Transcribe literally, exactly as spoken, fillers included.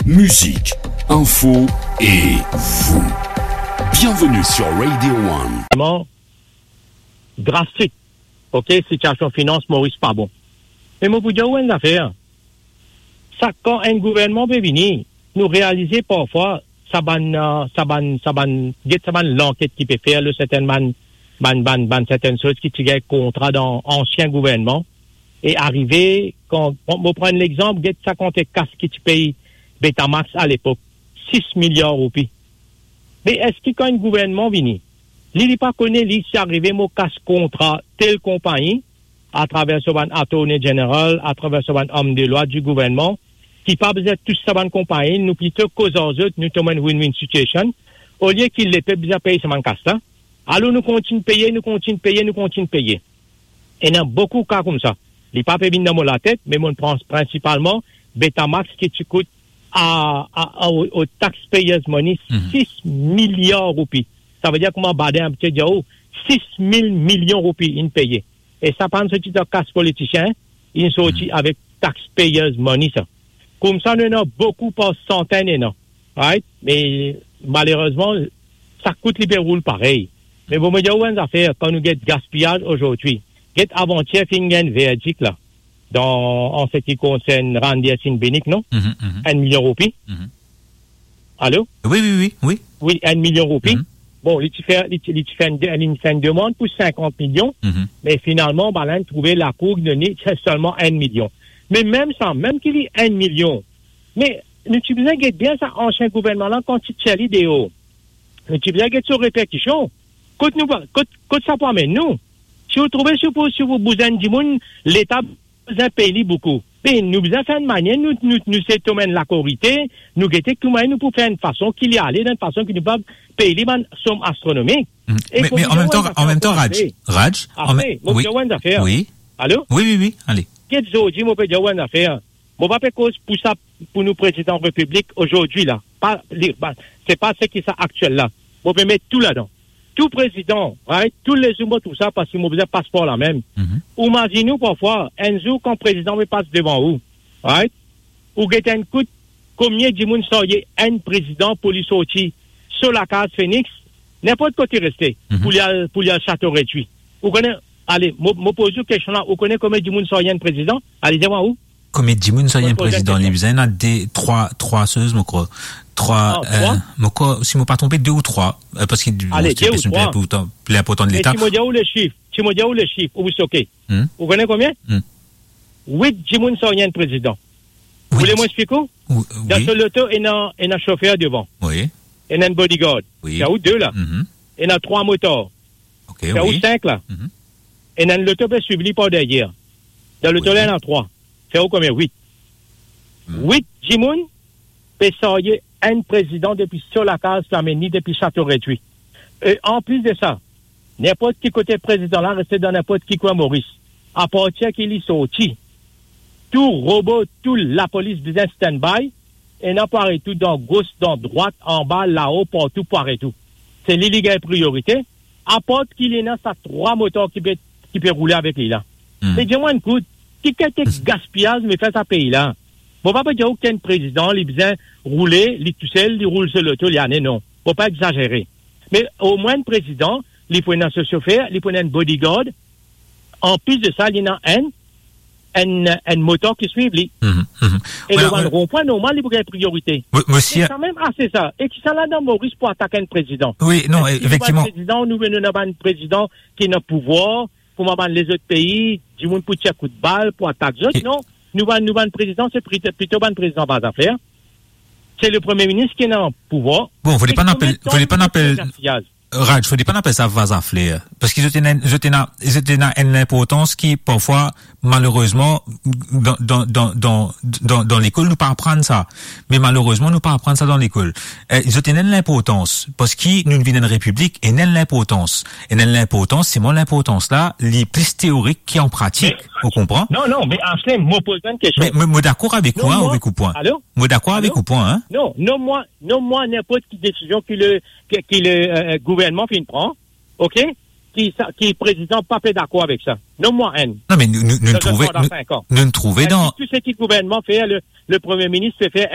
musique, info et vous. Bienvenue sur Radio One. Vraiment drastique. OK, situation finance, Maurice, pas bon. Mais moi, vous dire, où est l'affaire? Ça, quand un gouvernement peut venir, nous réaliser parfois, ça ban, ça ban, ça ban, ça ban l'enquête qui peut faire, le certain ban, ban, ban, ban, certaines choses qui tirent contrat dans ancien gouvernement. Et arriver, quand, on va prendre l'exemple, get ça compte casse qui tu payes Betamax à l'époque, six milliards de roupies. Mais est-ce que quand un gouvernement vient, il n'est pas connu, il s'est arrivé, mon casse contrat, telle compagnie, à travers ce ban attorney général, à travers ce ban homme de loi du gouvernement, qui pas besoin de tout ça ban compagnie, nous plutôt cause aux autres, nous sommes une win-win situation, au lieu qu'il les paye, besoin payer ce ban casse là. Alors nous continuons de payer, nous continuons de payer, nous continuons de payer. Et il y a beaucoup de cas comme ça. Les papes viennent dans la tête, mais on pense principalement Betamax qui tu coûte à, à, à, au, au taxpayers money mm-hmm. six milliards de roupies. Ça veut dire qu'on va bader un petit diao, six mille millions de roupies in payé. Et ça pense que tu as casse politicien, ils sont mm-hmm. avec taxpayers money ça. Comme ça, nous en avons beaucoup par centaines et non. Right? Mais malheureusement, ça coûte les roule pareil. Mais vous me dites, où est l'affaire quand nous avons gaspillage aujourd'hui? Get avant-hier, fin un verdict là, dans, en ce qui concerne Randy Bénic, non? Mm-hmm, mm-hmm. Un million de roupies. Mm-hmm. Allô? Oui, oui, oui, oui. Oui, un million de roupies. Mm-hmm. Bon, il fait, il, il fait une, il fait une demande pour cinquante millions, mm-hmm. mais finalement, ben, là, trouvé la cour de nez, c'est seulement un million. Mais même ça, même qu'il y ait un million, mais, nous, tu besoin de bien ça, ancien gouvernement là, quand tu tiens l'idée, nous, tu besoin de sur répercussion. Coûte nous, coûte, coûte ça pour mais nous. Si vous trouvez, si vous, si vous besoin du monde, l'État besoin payer beaucoup. Mais nous besoin faire une manière, nous, nous, nous, c'est domaine la corité, nous guetter tout manière, nous pour faire une façon qu'il y a aller, d'une façon qui nous pas payer les sommes astronomiques. Mmh. Mais, mais en même temps, en même temps, Raj, Raj, après, en oui, affaire. Oui. Allô? Oui, oui, oui, allez. Qu'est-ce que je dis, mon père, une affaire? Mon papa cause pour ça, pour nous président de la République aujourd'hui, là. Pas, c'est pas ce qui est actuel, là. On peut mettre tout là-dedans. Tout président, right? Tous les humains, tout ça, parce qu'ils m'ont besoin de passeport là même. Mm-hmm. Imaginez-nous parfois, un jour, quand le président me passe devant vous, right? Ou get un coup, combien de monde soyez un président pour lui sortir sur la case Phoenix, n'importe côté resté, mm-hmm. pour le pour le château réduit. Vous connaissez, allez, me pose une question là, vous connaissez combien de monde soyez un président? Allez, dis-moi où? Combien de monde soyez un président? Les besoin a des trois, trois choses, je crois. Trois, ah, euh, si je ne me pas trompé, deux ou trois, euh, parce que Allez, deux ou trois. Plus important de l'État. Et tu me dis où le chiffre? Tu me dis où le chiffre? Où vous OK? Hmm? Vous connaissez combien? Hmm. Huit Jimoun Soyen président. Vous voulez m'expliquer? Oui. Dans ce loto, il y a un chauffeur devant. Oui. Il y a un bodyguard. Oui. Il y a où deux là? Mm-hmm. Il y a trois moteurs. OK, il y a oui. où cinq là? Mm-hmm. Il y a un loto qui est suivi par derrière. Dans le loto, il y en a trois. C'est où combien? Huit. Mm. Huit Jimoun peut soyer un président depuis sur la case Flamini, depuis Château Réduit. Et en plus de ça, n'importe qui côté président là, reste dans n'importe qui quoi Maurice. À partir qu'il y sorti, tout robot, tout la police besoin stand-by, et n'a pas tout dans gauche, dans droite, en bas, là-haut, partout, partout. C'est l'illégal priorité. À part qu'il y a ça trois moteurs qui peut, qui peut rouler avec lui là. Mm. Mais dis-moi une coup, qui était gaspillage, mais fait ça pays là. Faut pas dire aucun président, il besoin rouler, il tout seul, il roule sur l'auto, il y en a, non. Faut pas exagérer. Mais au moins, le président, il faut un chauffeur, il faut un bodyguard. En plus de ça, il y en a un, un, un moteur qui suit, lui. Mm-hmm, mm-hmm. Et voilà, le ouais. rond-point, normal, il faut qu'il y ait priorité. Oui, monsieur. C'est quand même assez ça. Et qui sont là dans Maurice pour attaquer un président. Oui, non, et effectivement. Si président, nous venons d'avoir un président qui a le pouvoir, pour m'avoir les autres pays, du monde pour tirer coup de balle, pour attaquer les autres, non. Nous, nous, le président, c'est plutôt un président pas d'affaires. C'est le premier ministre qui est en pouvoir. Bon, vous ne voulez pas n'appeler, Raj, faut pas appeler ça vase à fleurs. Parce qu'ils ont une importance qui, parfois, malheureusement, dans, dans, dans, dans, dans, dans l'école, nous pas apprendre ça. Mais malheureusement, nous pas apprendre ça dans l'école. Euh, ils ont une importance. Parce qu'ils, nous vivons dans une république, et une importance. Et l'importance, c'est moi l'importance là, les plus théoriques qui en pratique. Vous comprenez? Non, non, mais en fait, moi, pose une question. Mais, moi, d'accord avec quoi, ou avec ou point? Allô? Moi, d'accord avec ou point, hein? Non, non, moi, non, moi, n'importe quelle décision que le, que, que le, euh, gouvernement fin prend, ok? Qui, qui président pas fait d'accord avec ça. Non, moi, un. Non, mais nous, nous, nous, nous, nous, nous, nous, nous, nous, nous, nous, tout ce qui le gouvernement fait, le, le premier ministre fait